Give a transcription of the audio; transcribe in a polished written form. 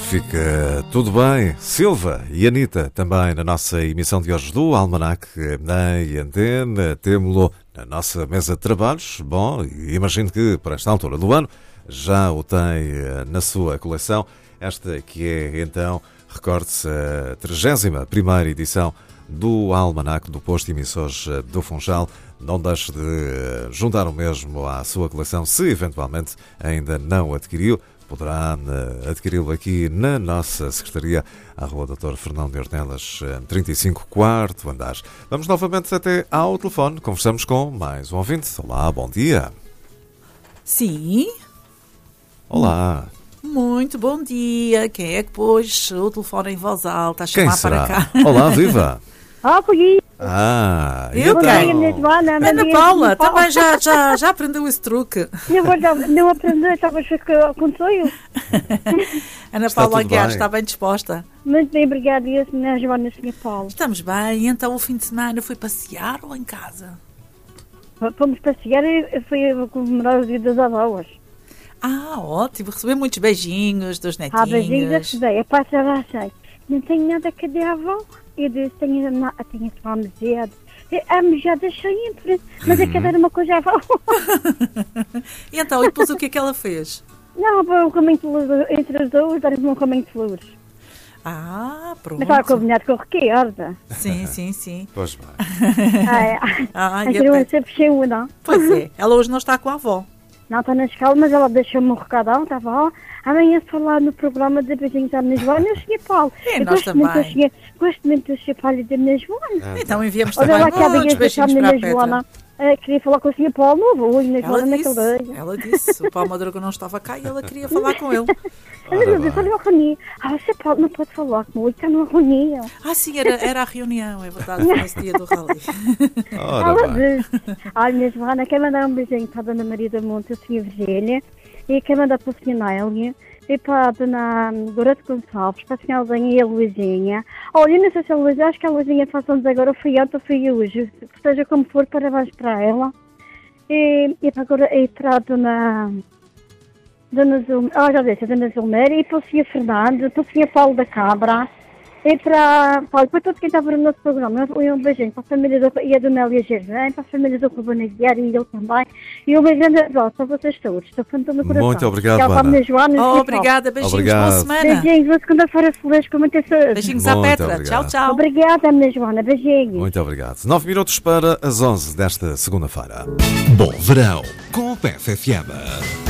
Fica tudo bem. Silva e Anitta também na nossa emissão de hoje do Almanac na Antena. Temo-lo na nossa mesa de trabalhos. Bom, imagino que para esta altura do ano já o tem na sua coleção. Esta que é então, recorde-se, a 31ª edição do Almanac do Posto Emissores do Funchal. Não deixe de juntar o mesmo à sua coleção se eventualmente ainda não adquiriu. Poderá adquiri-lo aqui na nossa secretaria, à Rua Dr. Fernão de Ornelas, 35, quarto andar. Vamos novamente até ao telefone. Conversamos com mais um ouvinte. Olá, bom dia. Sim. Olá. Muito bom dia. Quem é que pôs o telefone em voz alta a chamar para cá? Olá, viva. Fui. Eu então. Ana Paula, também já aprendeu esse truque. Não aprendi, estava a ver o que aconteceu. Ana Paula Aguiar está bem disposta. Muito bem, obrigada. E a senhora Joana, senhor Paulo? Estamos bem. Então o fim de semana foi passear ou em casa? Fomos passear e fui comemorar o dia das avós. Ótimo. Receber muitos beijinhos dos netinhos. Beijinhos a receber. Eu passo a achar. Não tenho nada que dar à avó. Eu disse, tenho a tua amizade. A amizade sempre. Mas é que dar uma coisa à avó. E então, e depois o que é que ela fez? Não, um caminho de flores. Entre as duas, dar-me um caminho de flores. Pronto. Mas estava combinado com o Ricardo. Sim. Pois bem. Não sempre cheio, não? Pois é. Ela hoje não está com a avó. Não está na escola, mas ela deixou-me um recadão, estava amanhã se falar no programa de beijinhos à minha Joana, eu cheguei Paulo. Nós também. Gosto muito do Sr. Paulo e da minha Joana. Então enviamos também muitos beijinhos para a Petra. Queria falar com o Sr. Paulo novo, hoje na Joana naquele dia. Ela disse, o Paulo Madruga não estava cá e ela queria falar com ele. Eu disse, olha a reunião. O Sr. Paulo não pode falar comigo, está numa reunião. Sim, era a reunião, é verdade, foi nesse dia do rally. Ela disse, olha, minha Joana, quer mandar um beijinho para a Dona Maria da Monte, a Sra. Virgínia, e quer mandar para a Sra. Nélia, e para a Dona Dorota Gonçalves, para a Sra. Alzinha e a Luizinha. Olha, não sei se a Luizinha, acho que a Luizinha faz-nos agora, foi ontem ou foi hoje, seja como for, parabéns para ela. E para a Dona Zulmeira, já disse, a Dona Zulmeira, e para o Sr. Fernando, para o Sr. Paulo da Cabra, e para todo quem estava no nosso programa. Um beijinho para a família e a Dona Elia Gervém, para a família do Ruben Aguiar e ele também. E um beijinho a vocês todos. Estou falando no coração. Muito obrigado, Ana. Obrigada, beijinhos, boa semana. Beijinhos, boa segunda-feira feliz, com muita saúde. Beijinhos à Petra. Tchau. Obrigada, minha Joana. Beijinhos. Muito obrigado. 9 minutos para as 11 desta segunda-feira. Bom verão com o PFFM.